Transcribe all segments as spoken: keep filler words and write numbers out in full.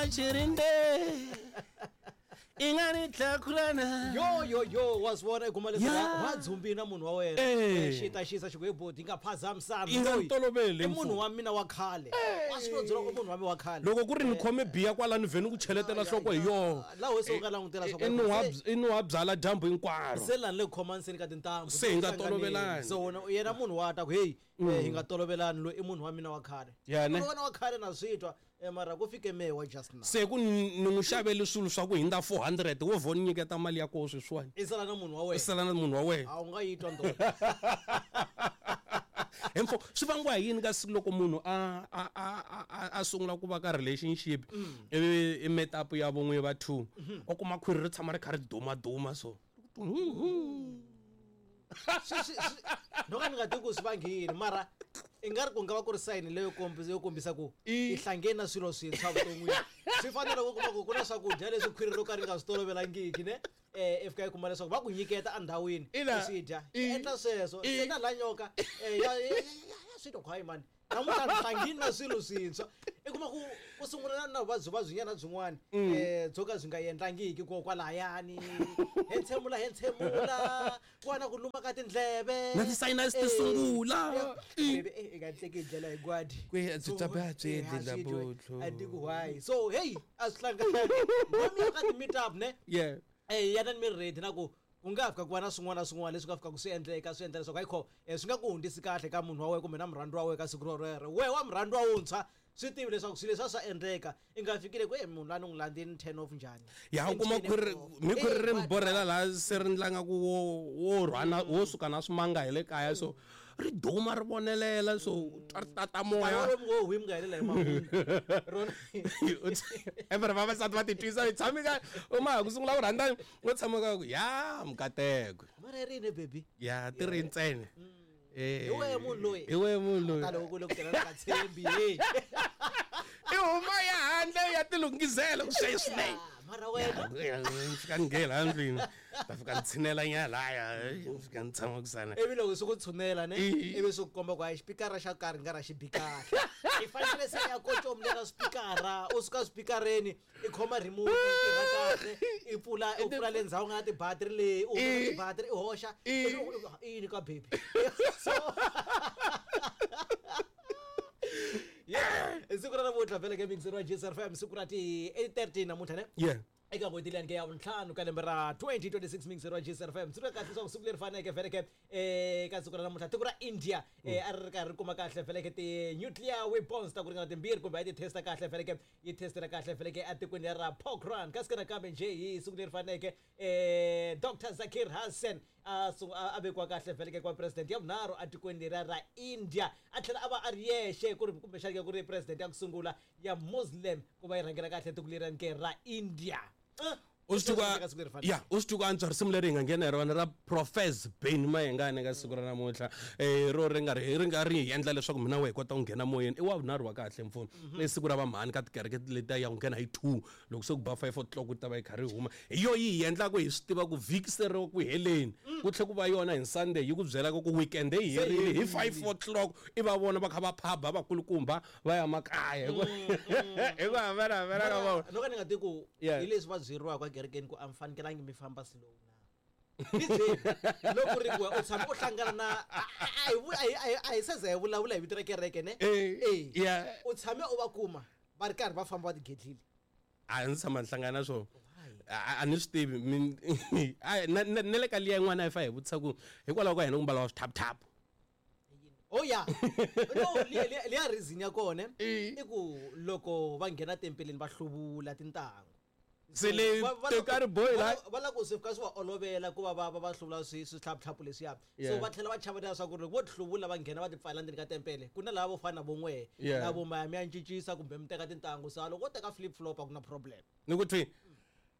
chirinde ingani tlakulana yo yo yo wasibona ekumalesa wadzumbina munhu wa wena eshita shisa xikwebodi ngaphazamisana ingatolobele munhu wa mina wa khale wasinodzela ko munhu wa mina wa khale loko ku ri ni khome biya kwalani vheni ku cheletela hloko hi yo la wese u ka langutela swa inu wa inu wa byala jambu hinkwaro se lani le khoma nseni ka tintambu se nga tolovelani so wona yena munhu wa ta ku hey hi nga tolovelani lo i munhu wa mina wa khale munhu wa wa khale na switwa mara ku fike me wa just now se ku ni n'wi xavele swilo swa ku hinda four hundred wo voni nyiketa mali ya koho swiswani i sala na munhu wa wena i sala na munhu wa wena a u nga yitwa ndo Emfo swi vangiwa hi yini ka siku loko munhu a a a a sungula ku va ka relationship e met up ya von'we va two o kuma khwiri ri tshama ri kha ri duma duma so no ka ni nga tiku swi vangini mara ingari ku nga va ku ri sign leyo kombisa yo kombisa ku i hlangene na swilo swintshwa vuton'wini swi fanele ku kuma ku ku na swakudya leswi khwiri ro ka ri nga swi tolovelangiki ne eh if ka kuma leswaku va ku nyiketa andhawini swi dya endla sweswo se na la nyoka eh ya swi to khwayi mani namuntlha hlangini na swilo swintshwa i kuma ku ku sungula na vuvabyi vabyi nyana byin'wana eh byo ka byi nga endlangiki ko kwalayani hentshemula hentshemula kwana ku luma ka tindleve na ti-sinus ti sungula i nga teki ndlela higwadi kwe tsitsabe tsedi la botho adiku why so hey asihlangana ngomi ka ti meet up ne yeah eh yana mi ready na ku ku nga fika ku na swin'wana na swin'wana leswi nga fika ku swi endleka swi endla leswaku ayikho swi nga ku hundisi kahle ka munhu wa wena kumbe na murhandzwa wa wena ka siku rorero we wa murhandzwa wuntshwa swi tivi leswaku swilo leswi swa endleka i nga fikile ku munhu lani n'wi landzeni ten of njhani ya u kuma khwiri mi khwiri ri mborhela la se ri ndlanga ku wo wo rhwana wo suka na swimanga hi le kaya so ri duma ri vonelela so tata moya wo hwi mga helela hi mahungu rona every vavasati va titwisa i tshami ka uma ku sungula ku rhandza wo tshama ka ku ya mukateko mara rini baby ya ti ri ntsena eh iwe munhu loyi iwe munhu loyi talo ku lokutela ka tshembi hey i huma ya handle ya tilunghisela ku sweswi mara wena fika ngela handlini ta fika ntsinela nya laya fika ntshama ku sana evi loko swi ku tshunela ne ivi swi ku komba ku hayi xipikara xa karhi nga ra xibikara i fanele se ya kocomlela swipikara u suka swipikareni i khoma remote i tirha kahle i pfula i pfula le ndzhawu nga ti battery leyi u hoxa ti battery i hoxa ini ka baby so yeah siku ra namuntlha vhele ke mixeriwa J S R F M siku ra ti eight thirty namuntlha ne yeah eka n'hweti leyi ke ya vuntlhanu ka lembe ra twenty twenty-six mixeriwa J S R F M siku ra kahle swa siku leri faneke vhele ke eka siku ra namuntlha tiko ra India a ri karhi ri kuma kahle vhele ke ti-nuclear weapons ta ku ringana timbirhi kumbe a ti testa kahle vhele ke yi testela kahle vhele ke atikweni ra Pokhran kasi kana kambe nje hi siku leri faneke Doctor Zakir Hussain a vekiwa kahle vhele ke kwa president ya vunharhu atikweni ra ra India a tlhela a va a ri yexe ku ri kumbe xana ku ri president ya ku sungula ya Muslim ku va yi rhangela kahle tiko leri ke ra India usituka ya usituka antswa risimu leri hi nga nghena hi rona ra Profess Benny Mayengani ka siku ra namuntlha eh ro ri nga ri ri nga ri hi endla leswaku mina we kota ku nghena moyeni i wa vunharhu wa kahle mfumo le siku ra vamhani ka tikereke leta ya ku nghena hi two loko se ku ba five o'clock ku ta va yi kha ri huma hi yo yi hi endlaka hi swi tiva ku vhiki se ro ku heleni ku tlhe ku va yona hi Sunday yi ku byela ku weekend hi herile hi five o'clock i va vona va kha va phaba va kulukumba va ya makaya hi ku hambana hambana ka vona no ka ni nga ti ku hi leswi va byeriwa kwa kerekeni ku amfanekelangi mi famba slow na bizwe loko ri ku u tshama u hlangana na ai ai ai seze hi vulavula hi vito ra kereke ne eh yeah u tshame u va kuma va ri karhi va famba va tigedlile a ndzi tshama hlangana na swona a ni swi tivi ne le ka liya yin'wana hi fa hi vutisa ku hikwalaho ka hina ku mbala wa swithapu thapu oh ya no liya reason ya kona i ku loko va nghena tempeleni va hluvula tintangu sele tekari boy la va la ku se fika swi va olovela ku va va va hluvula swi swi thapu thapu leswiya so va tlhela va chavela swa ku ri vo hluvula va nghena va ti pfala ndzeni ka tempele ku na lava vo fana vo n'we lavo mayami ya cincisa kumbe mi teka tintangu sa loko wo teka flip flop a ku na problem ni ku thwi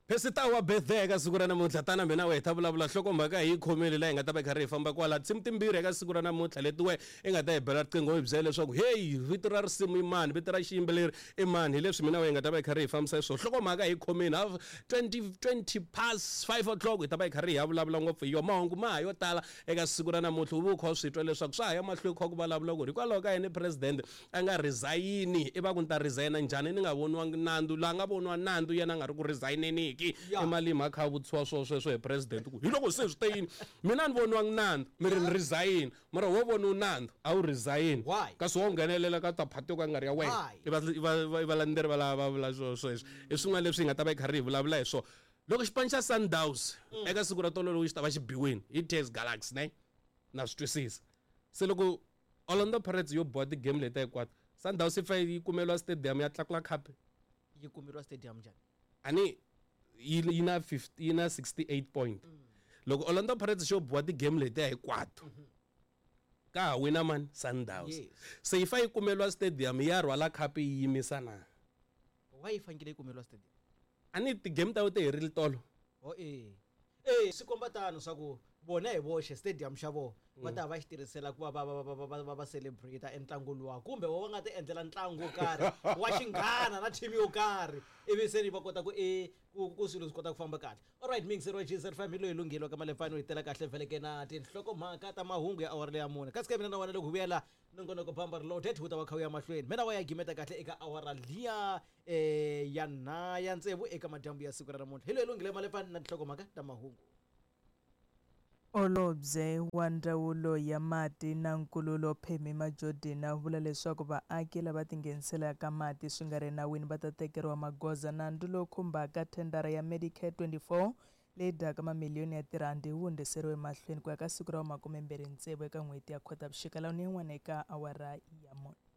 Pesita wa birthday ka siku ra namuntlha tana mina we ta vulavula hlokomhaka hi khomeli la hi nga ta va karhi hi famba kwala tsimtimbirhi ka siku ra namuntlha leti we i nga ta hi bela riqingho hi byela leswaku hey vito ra risimu i mani vito ra xiyimbeleri i mani hi leswi mina we hi nga ta va hi karhi hi fambisa swo hlokomhaka hi khomeni ha twenty twenty past five o'clock hi ta va hi karhi hi ya vulavula ngopfu hi yo mahungu ma ha yo tala eka siku ra namuntlha u vu kha swi twa leswaku swa ha ya mahlweni kha ku vulavula ku ri hikwalaho ka yini president a nga resign i va ku ni ta resigna njhani ni nga voniwangi nandzu laha nga voniwa nandzu yena a nga ri ku resign-eni imali makha vutsiwa swo sweswo hi president ku hi loko se swi te yini mina ni voniwangi nandzu mi ri ni resign mara wo vona u nandzu a wu resign kasi wo nghenelela ka ta phati ka nga ri ya wena i valanderi va lava va vula swo sweswo i swin'wana leswi hi nga ta va hi karhi hi vulavula hi swona loko xipano xa Sundowns eka siku ra tololo xi ta va xi biwini hi T S Galaxy ne na swi twisisa se loko Orlando Pirates yo boha ti-game leti hinkwato Sundowns yi fa yi kumeliwa stadium ya Tlakula Cup yi kumeriwa stadium njhani ani yi na fifty yi na sixty-eight point loko Orlando Pirates xo boha ti-game leti hinkwato ka ha wina man Sundowns se yi fa yi kumeliwa stadium ya rhwala cup yi yimisa na why yi fanele yi kumeliwa stadium ani ti-game ta ti herile tolo o eh eh swi komba tano swa ku bona hi voxe stadium xa vo va ta va xi tirhisela ku va va va va va va celebrate entlangu luwa kumbe va nga ti endlela ntlangu wo karhi wa xinghana na team yo karhi ivi se ni va kota ku e ku swilo swi kota ku famba kahle alright mingzero G Z family loyi lunghile ka malefano yi tela kahle veleke na tinhlokomhaka ta mahungu ya awara leya mune kasi ka mina na wena loko vuyela nongonoko bamba reloaded hu ta va kha u ya mahlweni mina wa ya gimeta kahle eka awara liya eh ya na ya ntsevu eka madyambu ya siku ra namuntlha hi loyi lunghile malefano na tinhlokomhaka ta mahungu Holobye wa Ndzawulo ya Mati na Nkululo Phemi Majordan a vula leswaku vaaki lava tinghenselaka mati swi nga ri nawini va ta tekeriwa magoza nandzu lowu khumbaka thendara ya Medicare twenty-four leyi dyaka mamiliyoni ya tirhandi wu hundziseriwe mahlweni ku ya ka siku ra makumembirhi ntsevu eka n'hweti ya Khotavuxika lawuni yin'wana eka awara ya mune.